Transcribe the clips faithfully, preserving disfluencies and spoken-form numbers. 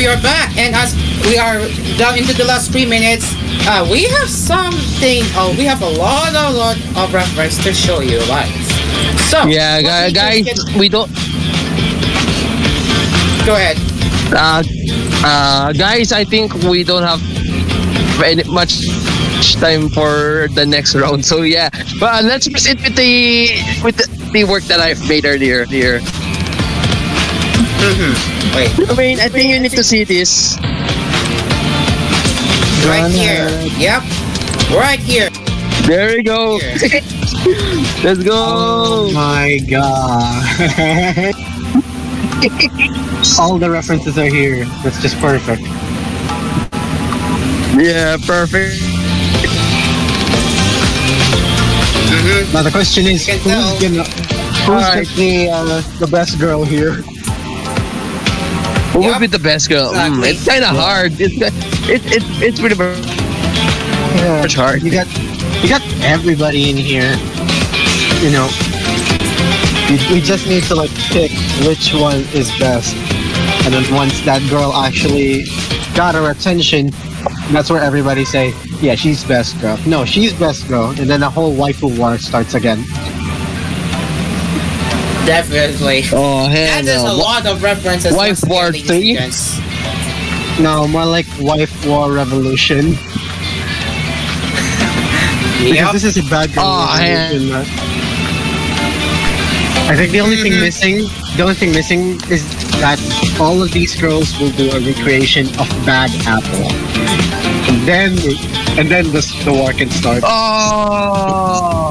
are back, and as we are down into the last three minutes, uh, we have something. Uh, we have a lot, a lot of reference to show you live. So Yeah, what gu- we guys, just get- we don't. go ahead. Uh, uh, guys, I think we don't have any, much time for the next round. So yeah, but uh, let's proceed with the with the, the work that I've made earlier. Here, Mm-hmm. Wait, I mean, I think you need to see this. right here. Yep, right here. There we go. Here. Let's Oh go. my god. All the references are here. That's just perfect. Yeah, perfect. Mm-hmm. Now the question is, You who's can tell. gonna who's Alright. the uh, the best girl here? Who Yep. would be the best girl? Mm, Exactly. it's kind of hard. It's it, it, it's pretty much Yeah, hard. You got you got everybody in here. You know, we, we just need to like pick which one is best, and then once that girl actually got our attention, that's where everybody say, yeah, she's best girl. No, she's best girl, and then the whole waifu war starts again. Definitely. Oh That hell is a no. lot of references. Wife once again, War ladies and three? gents. No, more like wife war revolution. Because Yep. this is a bad girl Oh, revolution. uh, I think the only thing Mhm. missing, the only thing missing is that all of these girls will do a recreation of Bad Apple, and then and then the the war can start. Oh.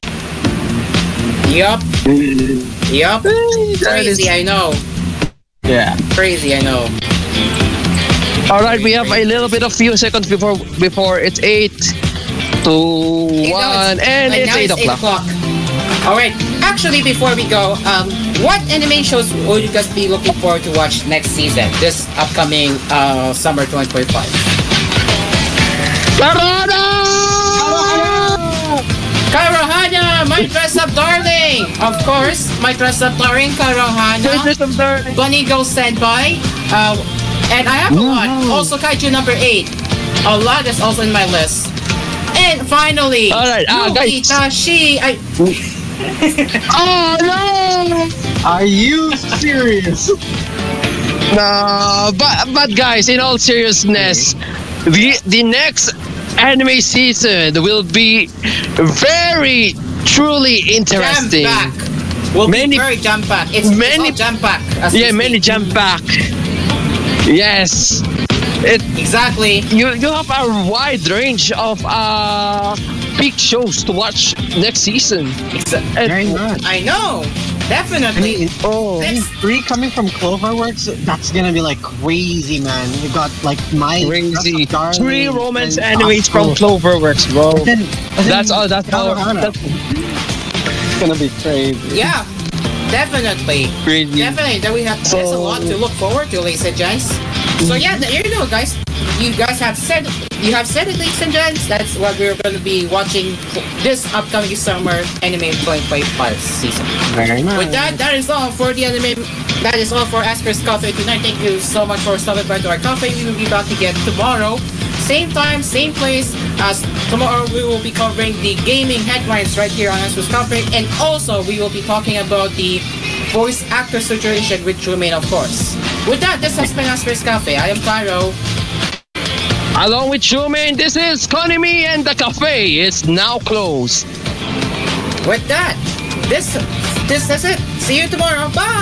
Yup. Yup. That is- Crazy, I know. Yeah. Crazy, I know. All right, we have a little bit of few seconds before before it's eight to Okay, now one, it's- and right it's now eight o'clock. All right. Actually, before we go, um, what anime shows would you guys be looking forward to watch next season, this upcoming uh, summer twenty twenty-five? Karohana, my dress-up darling. Of course, my dress-up darling, Karohana. Bunny Go Senpai. Uh, and I have a lot. Also, Kaiju number eight. A lot is also in my list. And finally, All right, ah, guys. Yukitashi. I, Oh no! Are you serious? No, but but guys, in all seriousness, the the next anime season will be very truly interesting. Jam pack. Will Many- be very jam pack. It's, many- it's all jam pack. Yeah, many jump back. Yes, it Exactly. you you have a wide range of uh big shows to watch next season. Exa- And- Very much. I know. I Definitely. mean, oh, I mean, three coming from Cloverworks, that's gonna be like crazy, man. We got like my crazy! Darling Three romance and animes from Astro. Cloverworks, bro. But then- but then That's all. That's all. Karohana. That's It's gonna be crazy. Yeah. Definitely. crazy. Definitely. Then we have there's a So- lot to look forward to, ladies and gents. So yeah, there you know, guys. You guys have said you have said it, ladies and gents. That's what we're going to be watching this upcoming summer anime twenty twenty-five season. Very nice. With that, that is all for the anime. That is all for Asper's Coffee tonight. Thank you so much for stopping by to our cafe. We will be back again tomorrow. Same time, same place. As tomorrow, we will be covering the gaming headlines right here on Asper's Coffee. And also, we will be talking about the voice actor situation with Truman, of course. With that, this has been Asper's Cafe. I am Cairo. Along with Shumain, this is Konami, and the cafe is now closed. With that, this this is it. See you tomorrow. Bye.